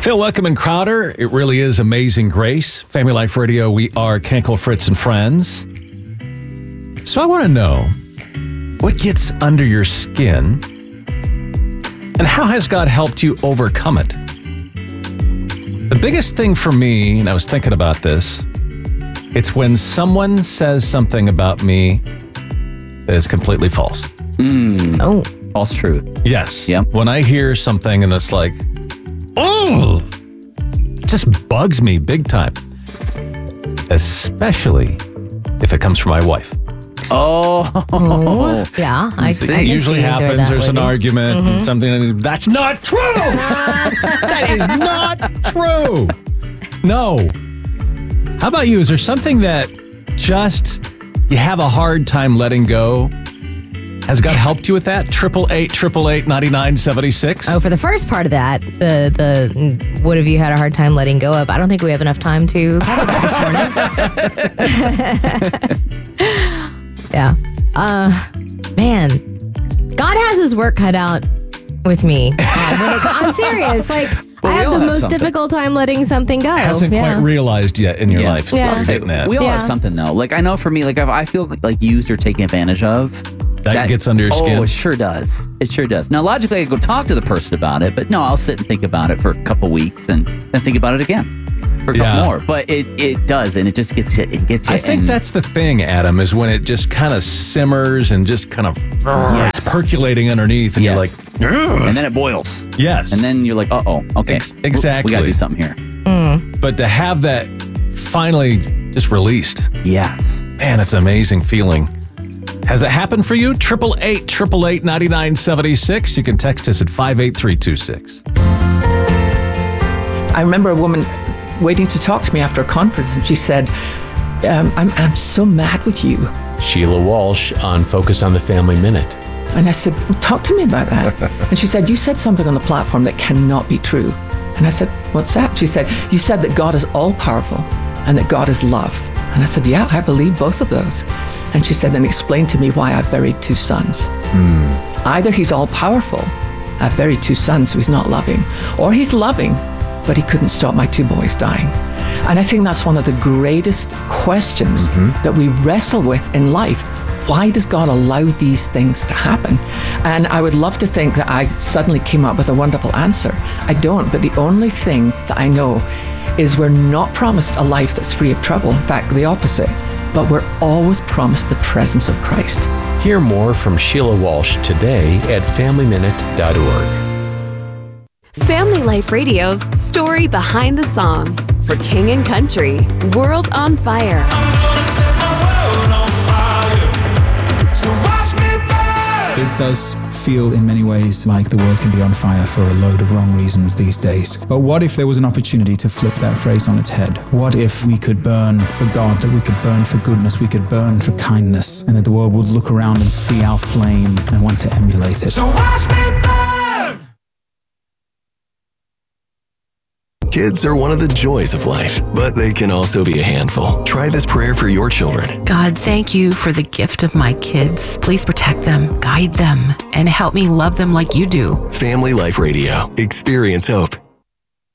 Phil Wickham and Crowder. It really is Amazing Grace. Family Life Radio. We are Kenkel, Fritz, and Friends. So I want to know what gets under your skin and how has God helped you overcome it? The biggest thing for me, and I was thinking about this, it's when someone says something about me that is completely false. Oh, false truth. Yes. Yep. When I hear something and it's like, oh, it just bugs me big time. Especially if it comes from my wife. Oh. Yeah. It usually happens. There's an argument and something. That's not true. That is not true. No. How about you? Is there something that just you have a hard time letting go? Has God helped you with that? 888-888-9976. Oh, for the first part of that, the what have you had a hard time letting go of? I don't think we have enough time to cover that this morning. Yeah. Man, God has his work cut out with me. I'm serious. Like, I have the most difficult time letting something go. Hasn't quite realized yet in your life. Yeah. What you're getting at. We all have something, though. Like, I know for me, like, if I feel like used or taken advantage of. That gets under your skin. Oh, it sure does. It sure does. Now, logically, I could go talk to the person about it, but no, I'll sit and think about it for a couple weeks and then think about it again for a couple more. But it does, and it just gets hit. It gets hit. I think that's the thing, Adam, is when it just kind of simmers and just kind of it's percolating underneath, and you're like, ugh. And then it boils. Yes. And then you're like, okay. Exactly. We got to do something here. But to have that finally just released. Yes. Man, it's an amazing feeling. Has it happened for you? 888-888-9976. You can text us at 58326. I remember a woman waiting to talk to me after a conference, and she said, I'm so mad with you. Sheila Walsh on Focus on the Family Minute. And I said, well, talk to me about that. And she said, you said something on the platform that cannot be true. And I said, what's that? She said, you said that God is all-powerful and that God is love. And I said, yeah, I believe both of those. And she said, then explain to me why I buried two sons. Either he's all-powerful, I buried two sons, so he's not loving, or he's loving, but he couldn't stop my two boys dying. And I think that's one of the greatest questions that we wrestle with in life. Why does God allow these things to happen? And I would love to think that I suddenly came up with a wonderful answer. I don't, but the only thing that I know is we're not promised a life that's free of trouble. In fact, the opposite. But we're always promised the presence of Christ. Hear more from Sheila Walsh today at FamilyMinute.org. Family Life Radio's Story Behind the Song for King and Country, World on Fire. It does feel in many ways like the world can be on fire for a load of wrong reasons these days. But what if there was an opportunity to flip that phrase on its head? What if we could burn for God, that we could burn for goodness, we could burn for kindness, and that the world would look around and see our flame and want to emulate it? So watch me burn! Kids are one of the joys of life, but they can also be a handful. Try this prayer for your children. God, thank you for the gift of my kids. Please protect them, guide them, and help me love them like you do. Family Life Radio. Experience hope.